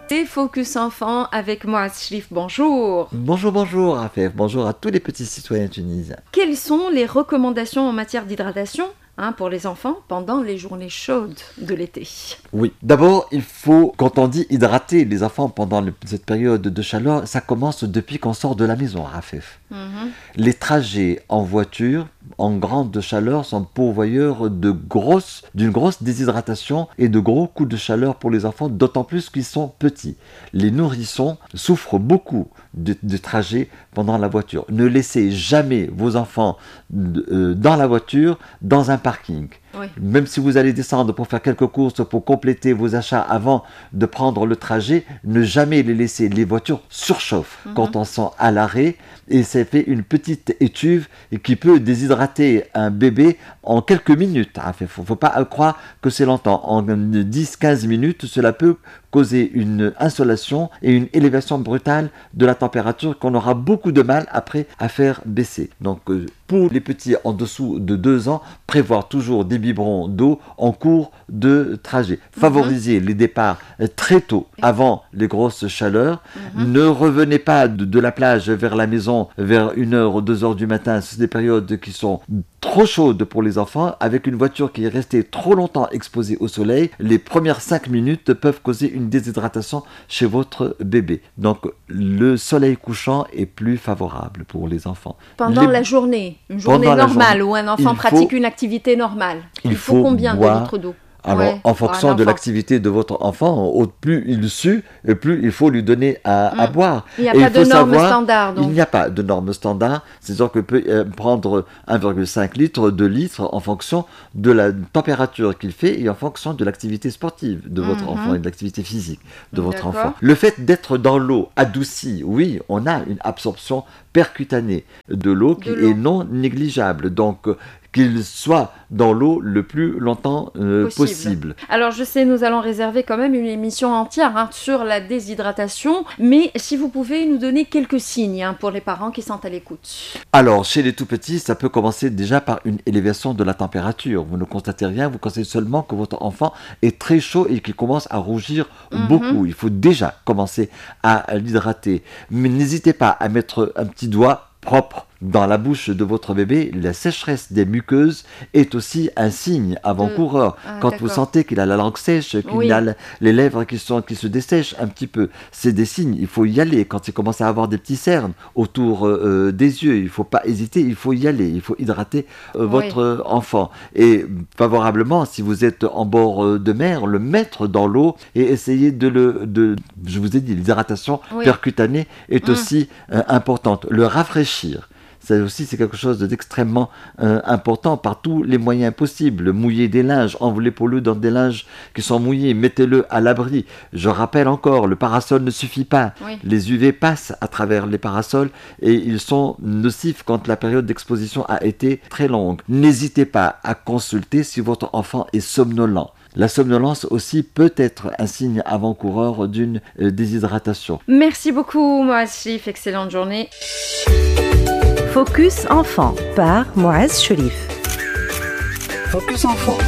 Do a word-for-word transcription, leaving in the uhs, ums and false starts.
C'est Focus Enfant avec moi, Shrif. Bonjour. Bonjour, bonjour, Afef. Bonjour à tous les petits citoyens tunisiens. Quelles sont les recommandations en matière d'hydratation hein, pour les enfants pendant les journées chaudes de l'été? Oui, d'abord, il faut, quand on dit hydrater les enfants pendant le, cette période de chaleur, ça commence depuis qu'on sort de la maison, Afef. Mm-hmm. Les trajets en voiture, en grande chaleur, sont pourvoyeurs de grosses, d'une grosse déshydratation et de gros coups de chaleur pour les enfants, d'autant plus qu'ils sont petits. Les nourrissons souffrent beaucoup de, de trajets pendant la voiture. Ne laissez jamais vos enfants euh, dans la voiture, dans un parking. Oui. Même si vous allez descendre pour faire quelques courses, pour compléter vos achats avant de prendre le trajet, ne jamais les laisser. Les voitures surchauffent mm-hmm. quand on sent à l'arrêt et ça fait une petite étuve qui peut déshydrater un bébé en quelques minutes. Il ne faut, faut pas croire que c'est longtemps. En dix à quinze minutes, cela peut causer une insolation et une élévation brutale de la température qu'on aura beaucoup de mal après à faire baisser. Donc pour les petits en dessous de deux ans, prévoir toujours des biberons d'eau en cours de trajet. Favoriser mm-hmm. les départs très tôt, avant les grosses chaleurs. Mm-hmm. Ne revenez pas de, de la plage vers la maison vers une heure ou deux heures du matin. C'est des périodes qui sont trop chaudes pour les enfants. Avec une voiture qui est restée trop longtemps exposée au soleil, les premières cinq minutes peuvent causer une déshydratation chez votre bébé. Donc le soleil couchant est plus favorable pour les enfants. Pendant les... la journée, une journée Pendant normale journée, où un enfant pratique faut... une activité normale, il, il faut, faut combien boire... de litres d'eau? Alors, ouais, en fonction de l'activité de votre enfant, au plus il sue, plus il faut lui donner à, mmh. à boire. Il n'y a et pas de normes standards. Il n'y a pas de normes standards. C'est-à-dire qu'il peut euh, prendre un virgule cinq litres, deux litres en fonction de la température qu'il fait et en fonction de l'activité sportive de votre mmh. enfant et de l'activité physique de votre D'accord. enfant. Le fait d'être dans l'eau adoucie, oui, on a une absorption percutanée de l'eau qui de l'eau. est non négligeable. Donc, qu'il soit dans l'eau le plus longtemps euh, possible. possible. Alors je sais, nous allons réserver quand même une émission entière hein, sur la déshydratation, mais si vous pouvez nous donner quelques signes hein, pour les parents qui sont à l'écoute. Alors chez les tout petits, ça peut commencer déjà par une élévation de la température. Vous ne constatez rien, vous constatez seulement que votre enfant est très chaud et qu'il commence à rougir mm-hmm. beaucoup. Il faut déjà commencer à l'hydrater. Mais n'hésitez pas à mettre un petit doigt propre dans la bouche de votre bébé. La sécheresse des muqueuses est aussi un signe avant-coureur. Ah, Quand d'accord. vous sentez qu'il a la langue sèche, qu'il oui. a les lèvres qui, sont, qui se dessèchent un petit peu, c'est des signes. Il faut y aller. Quand il commence à avoir des petits cernes autour euh, des yeux, il ne faut pas hésiter, il faut y aller. Il faut hydrater euh, oui. votre enfant. Et favorablement, si vous êtes en bord de mer, le mettre dans l'eau et essayer de le... De, je vous ai dit, l'hydratation oui. percutanée est mmh. aussi euh, importante. Le rafraîchir. Ça aussi, c'est quelque chose d'extrêmement euh, important par tous les moyens possibles. Mouiller des linges, enveloppez-le dans des linges qui sont mouillés, mettez-le à l'abri. Je rappelle encore, le parasol ne suffit pas. Oui. Les U V passent à travers les parasols et ils sont nocifs quand la période d'exposition a été très longue. N'hésitez pas à consulter si votre enfant est somnolent. La somnolence aussi peut être un signe avant-coureur d'une euh, déshydratation. Merci beaucoup, Moaz Shrif. Excellente journée. Focus Enfant par Moaz Shrif. Focus Enfant.